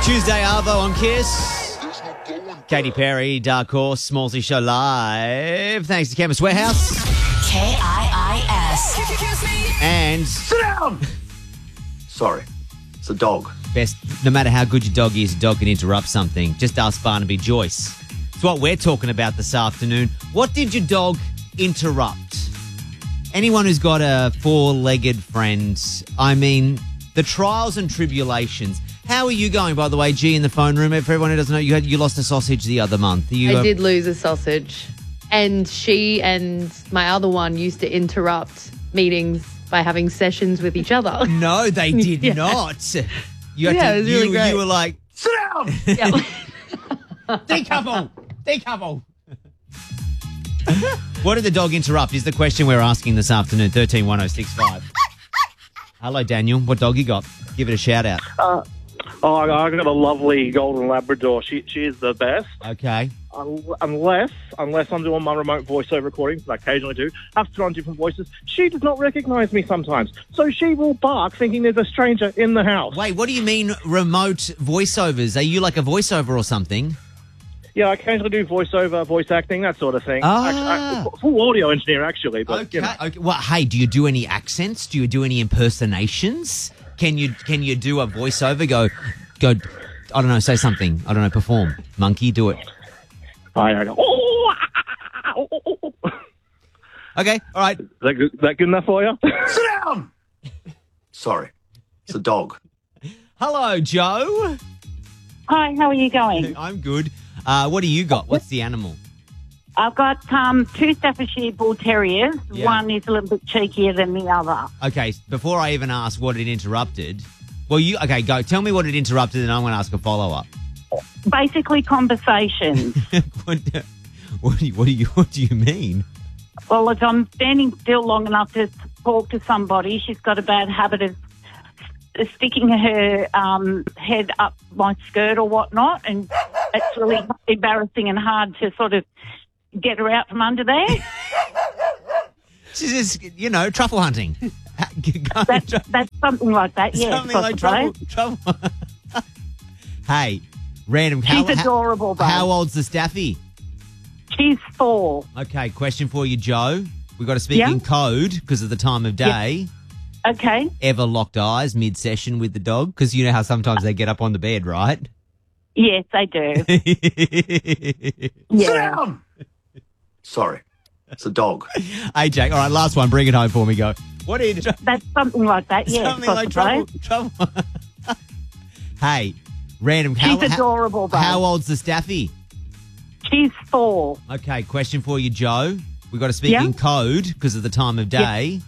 Tuesday Arvo on Kiss. Katy Perry, Dark Horse, Smallsy Show live. Thanks to Chemist Warehouse. KIIS. And Sit down! Sorry, it's a dog. best, no matter how good your dog is, a dog can interrupt something. Just ask Barnaby Joyce. It's what we're talking about this afternoon. What did your dog interrupt? Anyone who's got a four-legged friend, I mean, the trials and tribulations. How are you going, by the way, G, in the phone room? For everyone who doesn't know, you lost a sausage the other month. I did lose a sausage. And she and my other one used to interrupt meetings by having sessions with each other. No, they did Yeah. not. You had Yeah, it was really great. You were like, Sit down! Yeah. decouple. What did the dog interrupt is the question we're asking this afternoon, 131065. Hello, Daniel. What dog you got? Give it a shout out. I got a lovely golden Labrador. She is the best. Okay. Unless I'm doing my remote voiceover recordings, that I occasionally do, have to put on different voices, she does not recognise me sometimes. So she will bark thinking there's a stranger in the house. Wait, what do you mean remote voiceovers? Are you like a voiceover or something? Yeah, I occasionally do voiceover, voice acting, that sort of thing. Ah. Full audio engineer, actually. But, Okay. you know. Okay. Well, hey, do you do any accents? Do you do any impersonations? Can you do a voiceover? Go. I don't know. Say something. I don't know. Perform. Monkey, do it. I go, oh. Okay. All right. Is that good enough for you? Sit down! Sorry, it's a dog. Hello, Joe. Hi, how are you going? I'm good. What do you got? What's the animal? I've got two Staffordshire Bull Terriers. Yeah. One is a little bit cheekier than the other. Okay. Before I even ask what it interrupted, go. Tell me what it interrupted, and I'm going to ask a follow up. Basically, conversations. What do you mean? Well, if I'm standing still long enough to talk to somebody, she's got a bad habit of sticking her head up my skirt or whatnot, and it's really embarrassing and hard to sort of get her out from under there. This is, truffle hunting. That's something like that, yeah. Something like truffle. Hey, random. She's adorable, though. How old's the Staffy? She's 4. Okay, question for you, Joe. We've got to speak in code because of the time of day. Okay. Ever locked eyes mid-session with the dog? Because you know how sometimes they get up on the bed, right? Yes, I do. Sit down! Sorry, it's a dog. Hey, Jake. All right, last one. Bring it home for me. Go. What did That's something like that, yeah. Something like trouble. Hey, random. She's adorable, though. How old's the Staffy? She's 4. Okay, question for you, Joe. We've got to speak in code because of the time of day.